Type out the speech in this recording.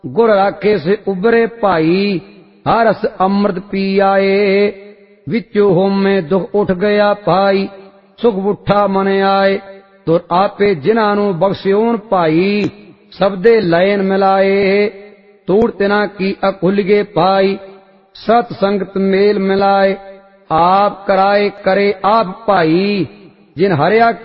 गुर राखे से उबरे भाई, हरस अमृत पी आए। विचो होम में दुख उठ गया भाई, सुख उठा मन आए। तुर आपे जिन्हां नूं बख्शियोन भाई, सबदे लयन मिलाए। तूड़ तिना की अकुलगे भाई, सत संगत मेल मिलाए। आप कराए करे आप भाई, जिन हरिया